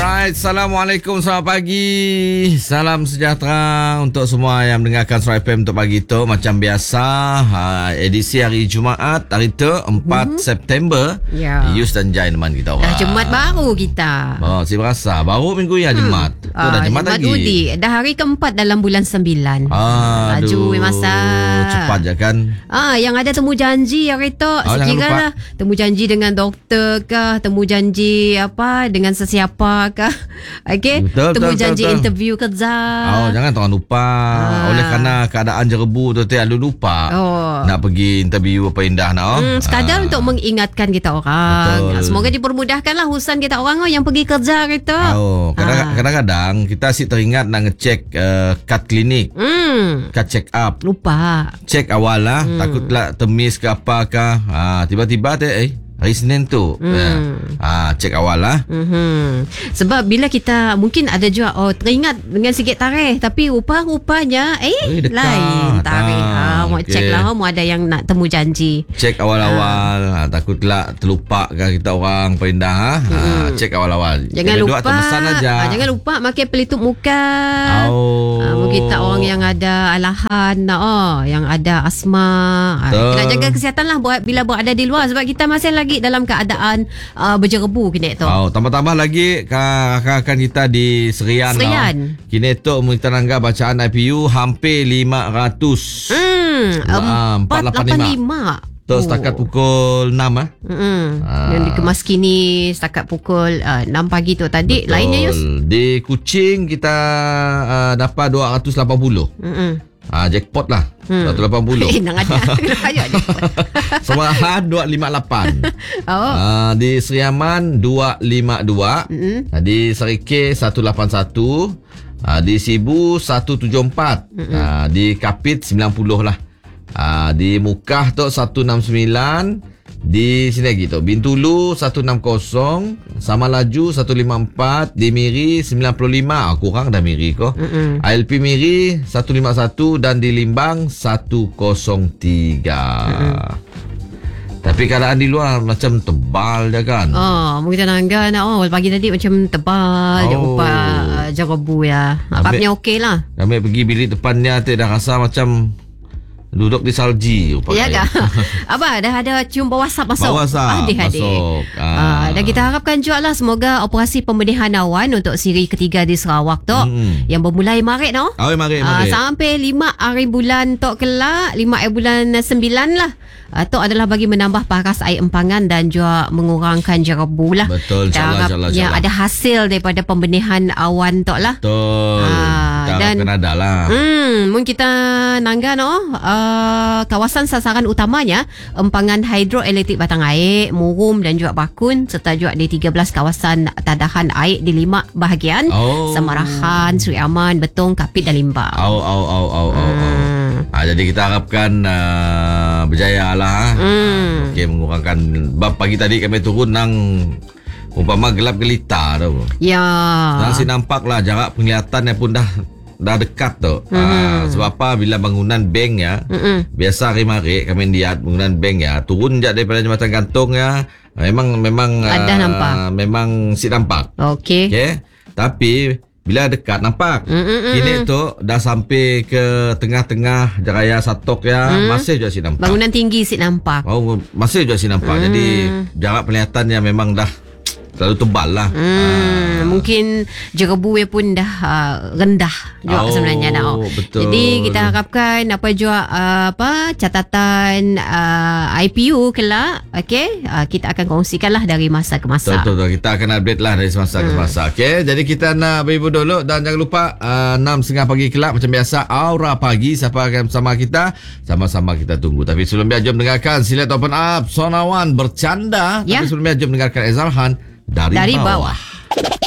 Alright, Assalamualaikum, selamat pagi. Salam sejahtera untuk semua yang mendengarkan Suara FM untuk pagi tu. Macam biasa, edisi hari Jumaat, hari tu 4 September. Ya. Yus dan Jai teman kita orang. Dah Jumaat baru kita. Oh, saya berasa baru minggu ya Jumaat. Tu dah Jumaat lagi. Udi. Dah hari keempat dalam bulan 9. Aduh, Laju masa. cepat je kan. Yang ada temu janji hari tu. Sekira lah. Temu janji dengan doktor kah, temu janji apa dengan sesiapa kah. Okey. Temu janji betul. Interview kerja. Jangan jangan lupa. Oleh kerana keadaan jerebu tu lalu lupa. Nak pergi interview apa indah nak. Sekadar untuk mengingatkan kita orang. Betul. Semoga dipermudahkanlah urusan kita orang yang pergi kerja hari tu. Kadang-kadang kita asyik teringat nak ngecek kad klinik. Kad check up. Lupa. Cek awal lah. Takutlah temis ke apakah. Tiba-tiba hari Senin tu cek awal lah. Sebab bila kita mungkin ada juga teringat dengan sikit tarikh, tapi rupanya lain tarikh. Mau cek lah, mau ada yang nak temu janji. Cek awal-awal. Takutlah terlupa kan kita orang perindah. Cek awal-awal. Jangan lupa jangan lupa pakai pelitup muka. Kita orang yang ada alahan, yang ada asma, nak jaga kesihatan lah bila berada di luar, sebab kita masih lagi dalam keadaan berjerebu kini tu. Tambah-tambah lagi rakan kita di Serian. Kini tu kita nanggap bacaan IPU hampir 500. 485. Tu setakat pukul 6 yang dikemas kini setakat pukul 6 pagi tu tadi. Betul. Lainnya Yus, di Kuching kita dapat 280. Jackpot lah 180. Nang ada Semahan 258. Di Seriaman 252. Di Serike 181. Di Sibu 174. Di Kapit 90 lah. Di Mukah tu 169. Di sini lagi tu Bintulu 160, Samalaju 154, di Miri 95. Kurang dah Miri ko. ILP Miri 151 dan di Limbang 103. Tapi keadaan di luar macam tebal je kan. Mungkin nangga nak pagi tadi macam tebal je upah jerebu ya. Apanya okey lah. Kami pergi bilik depannya tu dah rasa macam duduk di salji. Ya kah? Abah dah ada cium bawah asap masuk. Adik-adik. Dan kita harapkan juga lah semoga operasi pembedahan awan untuk siri ketiga di Sarawak tu yang bermulai Maret no. Maret. Sampai 5 hari bulan tu kelak, 5 hari bulan 9 lah. Tu adalah bagi menambah paras air empangan dan juga mengurangkan jerebu lah. Betul. Yang ada hasil daripada pembedahan awan tu lah. Betul. Dan kena ada lah. Mungkin kita nangga kawasan sasaran utamanya empangan hidroelektrik batang air, Murum dan juga Bakun, serta juga di 13 kawasan tadahan air di 5 bahagian. Samarahan, Seri Aman, Betong, Kapit dan Limbang. Jadi kita harapkan berjaya lah. Okey, mengurangkan. Pagi tadi kami turun nang umpama gelap gelita tu. Ya. Dan si nampak lah jarak penglihatan yang pun dah dekat tu. Sebab apa, bila bangunan bank ya, biasa hari-hari kami lihat bangunan bank ya, turun je daripada jambatan gantung ya, memang ada nampak. Memang si nampak. Okey. Tapi bila dekat nampak. Kini tu dah sampai ke tengah-tengah Jaraya Satok ya, masih juga si nampak. Bangunan tinggi si nampak. Masih juga si nampak. Jadi jarak penglihatannya memang dah terlalu tebal lah. Mungkin jerebu pun dah rendah juga sebenarnya nak. Betul. Jadi kita harapkan apa juga catatan IPU kelak, kita akan kongsikanlah dari masa ke masa. Betul. Kita akan update lah dari masa ke masa. Jadi kita nak beribu dulu dan jangan lupa 6.30 pagi kelak macam biasa Aura Pagi. Siapa akan bersama kita, sama-sama kita tunggu. Tapi sebelumnya jom dengarkan Silat Open Up Sonawan bercanda. Tapi sebelumnya jom dengarkan Ezarhan dari bawah.